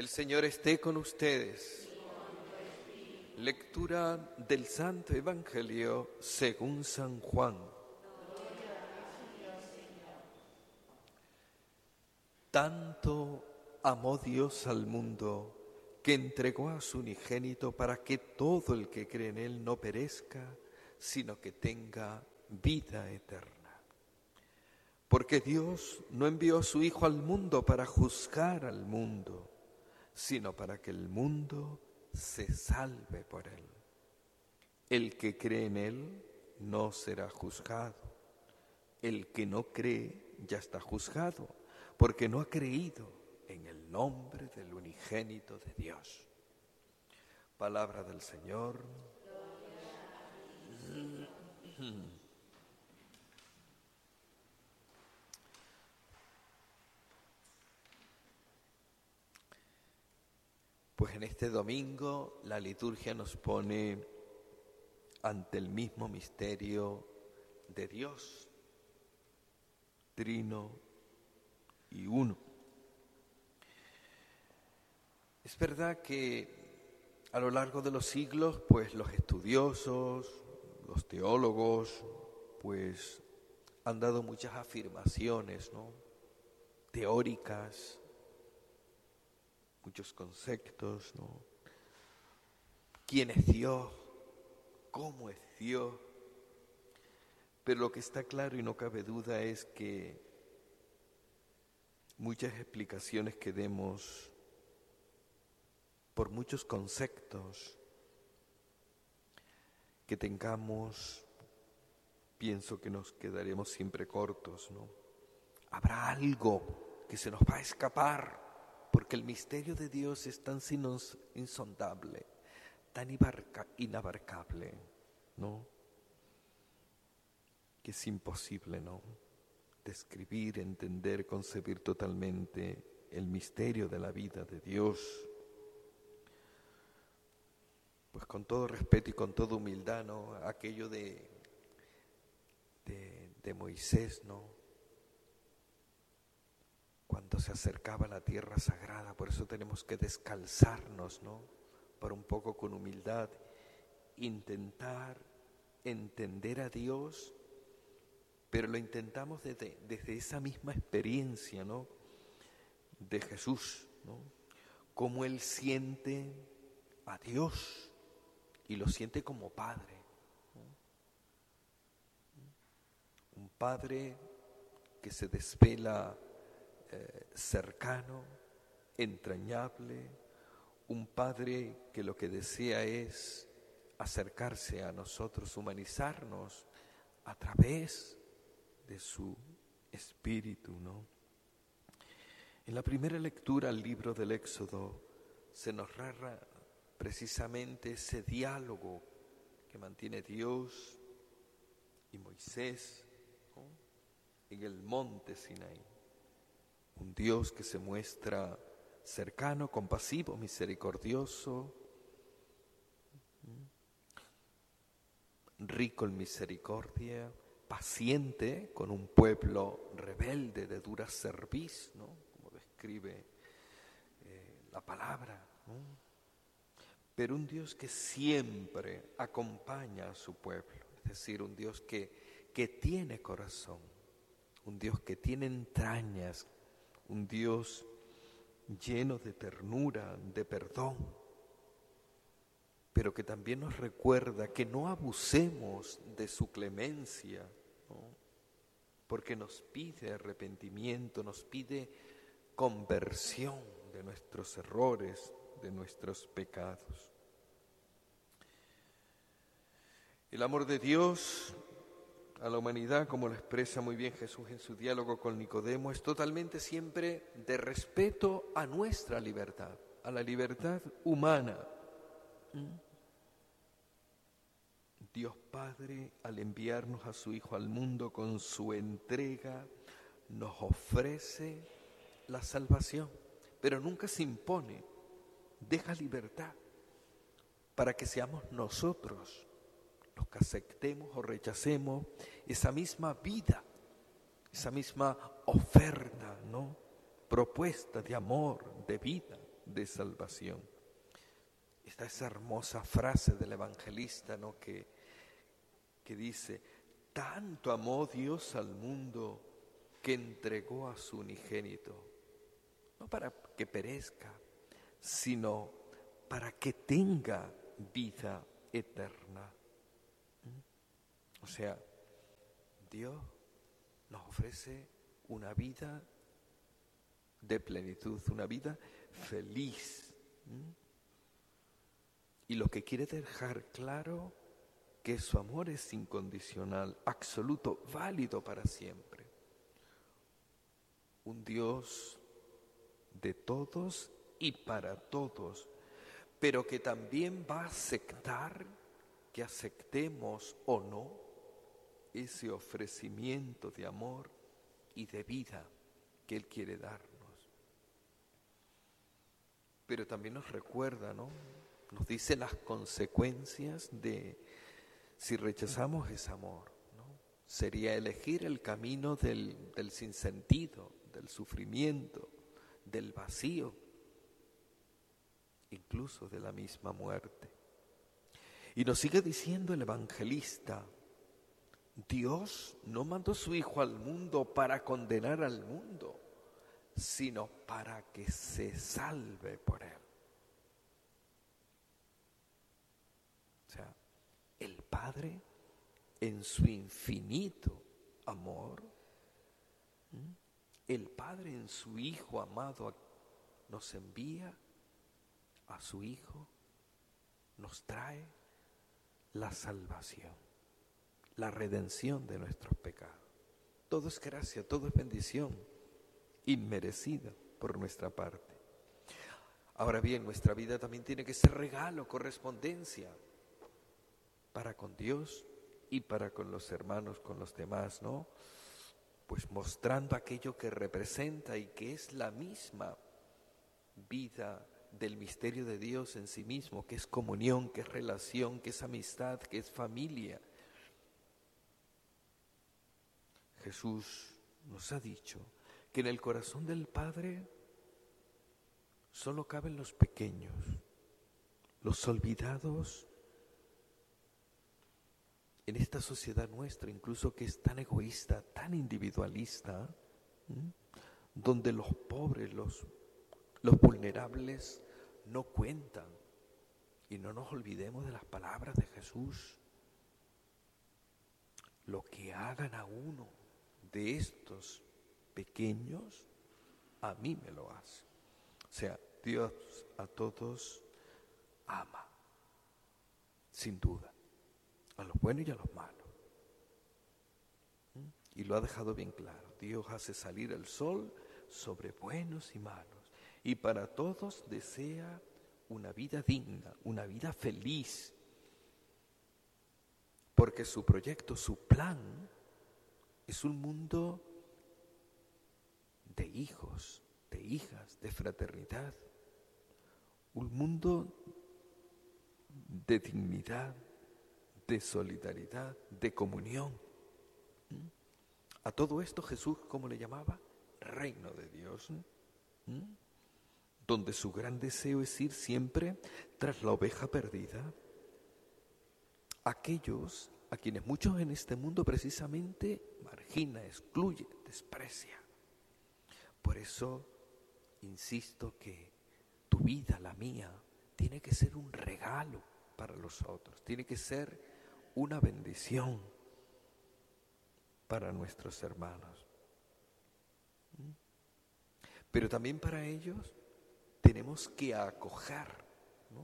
El Señor esté con ustedes. Lectura del Santo Evangelio según San Juan. Tanto amó Dios al mundo que entregó a su unigénito para que todo el que cree en Él no perezca, sino que tenga vida eterna. Porque Dios no envió a su Hijo al mundo para juzgar al mundo, sino para que el mundo se salve por Él. El que cree en Él no será juzgado. El que no cree ya está juzgado, porque no ha creído en el nombre del unigénito de Dios. Palabra del Señor. Pues en este domingo la liturgia nos pone ante el mismo misterio de Dios, trino y uno. Es verdad que a lo largo de los siglos, pues los estudiosos, los teólogos, pues han dado muchas afirmaciones, ¿no?, teóricas, muchos conceptos, ¿no? ¿Quién es Dios? ¿Cómo es Dios? Pero lo que está claro y no cabe duda es que muchas explicaciones que demos, por muchos conceptos que tengamos, pienso que nos quedaremos siempre cortos, ¿no? Habrá algo que se nos va a escapar, porque el misterio de Dios es tan insondable, tan inabarcable, ¿no?, que es imposible, ¿no?, describir, entender, concebir totalmente el misterio de la vida de Dios. Pues con todo respeto y con toda humildad, ¿no?, aquello de Moisés, ¿no?, cuando se acercaba a la tierra sagrada, por eso tenemos que descalzarnos, ¿no?, para un poco con humildad intentar entender a Dios, pero lo intentamos desde esa misma experiencia, ¿no?, de Jesús, ¿no?, cómo Él siente a Dios y lo siente como Padre, ¿no?, un Padre que se desvela cercano, entrañable, un Padre que lo que desea es acercarse a nosotros, humanizarnos a través de su Espíritu, ¿no? En la primera lectura al libro del Éxodo se nos narra precisamente ese diálogo que mantiene Dios y Moisés, ¿no?, en el monte Sinaí. Un Dios que se muestra cercano, compasivo, misericordioso, rico en misericordia, paciente con un pueblo rebelde de dura cerviz, ¿no?, como describe la palabra, ¿no?, pero un Dios que siempre acompaña a su pueblo, es decir, un Dios que tiene corazón, un Dios que tiene entrañas, un Dios lleno de ternura, de perdón, pero que también nos recuerda que no abusemos de su clemencia, ¿no?, porque nos pide arrepentimiento, nos pide conversión de nuestros errores, de nuestros pecados. El amor de Dios a la humanidad, como lo expresa muy bien Jesús en su diálogo con Nicodemo, es totalmente siempre de respeto a nuestra libertad, a la libertad humana. Dios Padre, al enviarnos a su Hijo al mundo con su entrega, nos ofrece la salvación, pero nunca se impone, deja libertad para que seamos nosotros los que aceptemos o rechacemos esa misma vida, esa misma oferta, ¿no?, propuesta de amor, de vida de salvación. Está esa hermosa frase del evangelista, ¿no?, que dice: tanto amó Dios al mundo que entregó a su unigénito, no para que perezca, sino para que tenga vida eterna. O sea, Dios nos ofrece una vida de plenitud, una vida feliz. Y lo que quiere dejar claro, que su amor es incondicional, absoluto, válido para siempre. Un Dios de todos y para todos, pero que también va a aceptar que aceptemos o no ese ofrecimiento de amor y de vida que Él quiere darnos. Pero también nos recuerda, ¿no?, nos dice las consecuencias de si rechazamos ese amor, ¿no? Sería elegir el camino del sinsentido, del sufrimiento, del vacío, incluso de la misma muerte. Y nos sigue diciendo el evangelista: Dios no mandó a su Hijo al mundo para condenar al mundo, sino para que se salve por él. O sea, el Padre, en su infinito amor, el Padre en su Hijo amado nos envía a su Hijo, nos trae la salvación, la redención de nuestros pecados. Todo es gracia, todo es bendición, inmerecida por nuestra parte. Ahora bien, nuestra vida también tiene que ser regalo, correspondencia, para con Dios y para con los hermanos, con los demás, ¿no? Pues mostrando aquello que representa y que es la misma vida del misterio de Dios en sí mismo, que es comunión, que es relación, que es amistad, que es familia. Jesús nos ha dicho que en el corazón del Padre solo caben los pequeños, los olvidados en esta sociedad nuestra, incluso que es tan egoísta, tan individualista, donde los pobres, los vulnerables no cuentan. Y no nos olvidemos de las palabras de Jesús: lo que hagan a uno de estos pequeños, a mí me lo hace. O sea, Dios a todos ama, sin duda, a los buenos y a los malos. Y lo ha dejado bien claro: Dios hace salir el sol sobre buenos y malos, y para todos desea una vida digna, una vida feliz, porque su proyecto, su plan, es un mundo de hijos, de hijas, de fraternidad, un mundo de dignidad, de solidaridad, de comunión. A todo esto Jesús, ¿cómo le llamaba? Reino de Dios, donde su gran deseo es ir siempre tras la oveja perdida, aquellos a quienes muchos en este mundo precisamente margina, excluye, desprecia. Por eso insisto que tu vida, la mía, tiene que ser un regalo para los otros, tiene que ser una bendición para nuestros hermanos. Pero también para ellos tenemos que acoger, ¿no?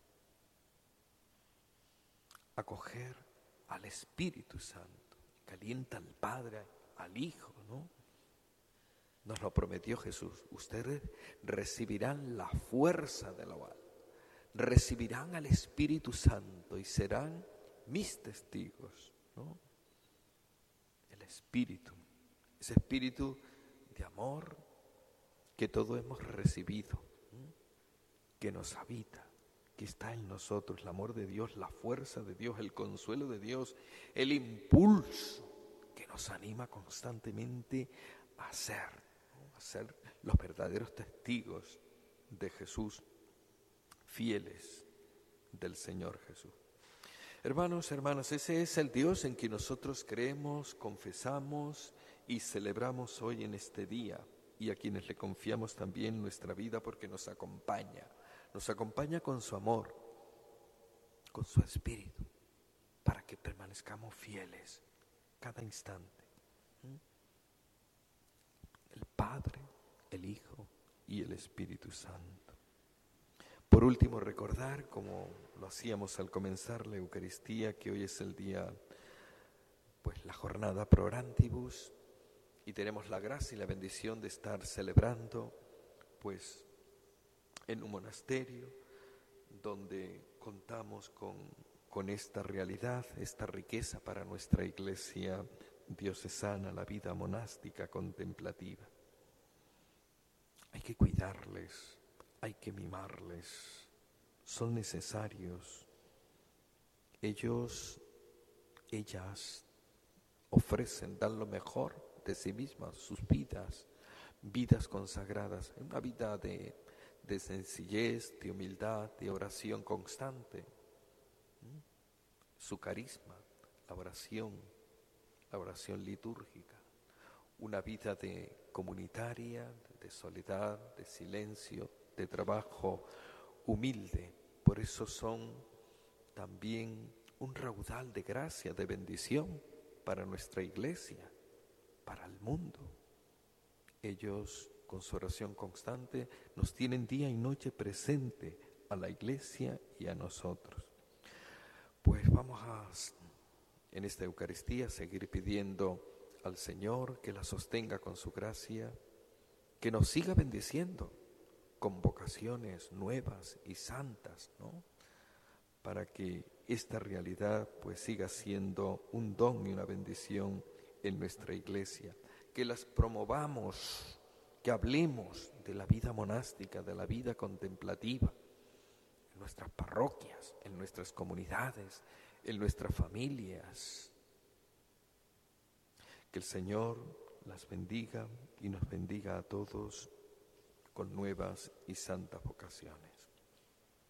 Acoger al Espíritu Santo, que alienta al Padre, al Hijo, ¿no? Nos lo prometió Jesús: ustedes recibirán la fuerza de lo alto, recibirán al Espíritu Santo y serán mis testigos, ¿no? El Espíritu, ese Espíritu de amor que todos hemos recibido, que nos habita, que está en nosotros, el amor de Dios, la fuerza de Dios, el consuelo de Dios, el impulso que nos anima constantemente a ser los verdaderos testigos de Jesús, fieles del Señor Jesús. Hermanos, hermanas, ese es el Dios en que nosotros creemos, confesamos y celebramos hoy en este día, y a quienes le confiamos también nuestra vida porque nos acompaña con su amor, con su espíritu, para que permanezcamos fieles cada instante. El Padre, el Hijo y el Espíritu Santo. Por último, recordar, como lo hacíamos al comenzar la Eucaristía, que hoy es el día, pues la jornada pro orantibus, y tenemos la gracia y la bendición de estar celebrando, pues, en un monasterio donde contamos con esta realidad, esta riqueza para nuestra iglesia diocesana, la vida monástica contemplativa. Hay que cuidarles, hay que mimarles, son necesarios. Ellos, ellas ofrecen, dan lo mejor de sí mismas, sus vidas consagradas, una vida de sencillez, de humildad, de oración constante. Su carisma, la oración litúrgica, una vida de comunitaria, de soledad, de silencio, de trabajo humilde. Por eso son también un raudal de gracia, de bendición para nuestra iglesia, para el mundo. Ellos, con su oración constante, nos tienen día y noche presente a la iglesia y a nosotros. Pues vamos en esta Eucaristía, seguir pidiendo al Señor que la sostenga con su gracia, que nos siga bendiciendo con vocaciones nuevas y santas, ¿no? Para que esta realidad pues siga siendo un don y una bendición en nuestra iglesia, que las promovamos, que hablemos de la vida monástica, de la vida contemplativa, en nuestras parroquias, en nuestras comunidades, en nuestras familias. Que el Señor las bendiga y nos bendiga a todos con nuevas y santas vocaciones.